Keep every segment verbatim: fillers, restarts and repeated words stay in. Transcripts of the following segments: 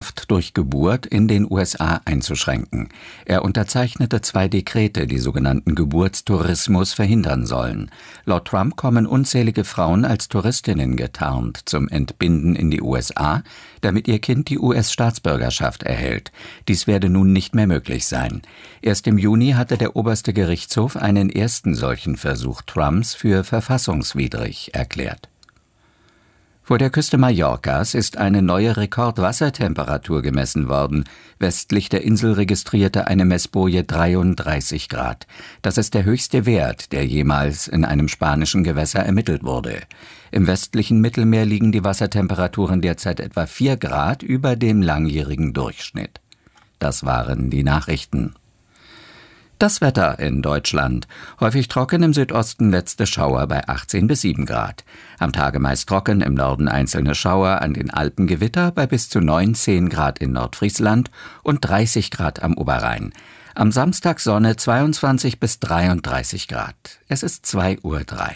Schwangerschaft durch Geburt in den U S A einzuschränken. Er unterzeichnete zwei Dekrete, die sogenannten Geburtstourismus verhindern sollen. Laut Trump kommen unzählige Frauen als Touristinnen getarnt zum Entbinden in die U S A, damit ihr Kind die U S-Staatsbürgerschaft erhält. Dies werde nun nicht mehr möglich sein. Erst im Juni hatte der oberste Gerichtshof einen ersten solchen Versuch Trumps für verfassungswidrig erklärt. Vor der Küste Mallorcas ist eine neue Rekordwassertemperatur gemessen worden. Westlich der Insel registrierte eine Messboje dreiunddreißig Grad. Das ist der höchste Wert, der jemals in einem spanischen Gewässer ermittelt wurde. Im westlichen Mittelmeer liegen die Wassertemperaturen derzeit etwa vier Grad über dem langjährigen Durchschnitt. Das waren die Nachrichten. Das Wetter in Deutschland. Häufig trocken, im Südosten letzte Schauer bei achtzehn bis sieben Grad. Am Tage meist trocken, im Norden einzelne Schauer, an den Alpen Gewitter bei bis zu neunzehn Grad in Nordfriesland und dreißig Grad am Oberrhein. Am Samstag Sonne zweiundzwanzig bis dreiunddreißig Grad. Es ist zwei Uhr drei.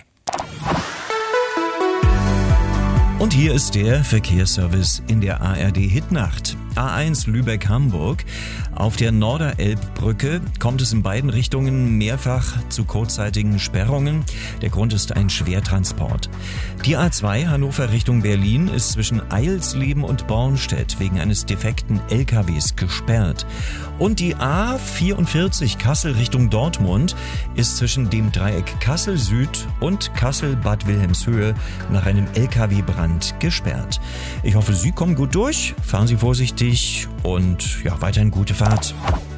Und hier ist der Verkehrsservice in der A R D-Hitnacht. A eins Lübeck-Hamburg. Auf der Norderelbbrücke kommt es in beiden Richtungen mehrfach zu kurzzeitigen Sperrungen. Der Grund ist ein Schwertransport. Die A zwei Hannover Richtung Berlin ist zwischen Eilsleben und Bornstedt wegen eines defekten L K Ws gesperrt. Und die A vierundvierzig Kassel Richtung Dortmund ist zwischen dem Dreieck Kassel Süd und Kassel-Bad Wilhelmshöhe nach einem L K W-Brand gesperrt. Ich hoffe, Sie kommen gut durch, fahren Sie vorsichtig und ja, weiterhin gute Fahrt.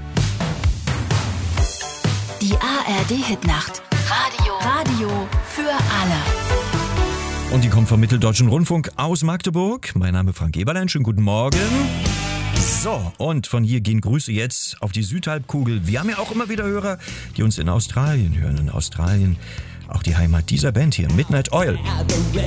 Die A R D-Hitnacht. Radio. Radio für alle. Und die kommt vom Mitteldeutschen Rundfunk aus Magdeburg. Mein Name ist Frank Eberlein. Schönen guten Morgen. So, und von hier gehen Grüße jetzt auf die Südhalbkugel. Wir haben ja auch immer wieder Hörer, die uns in Australien hören. In Australien auch die Heimat dieser Band hier, Midnight Oil.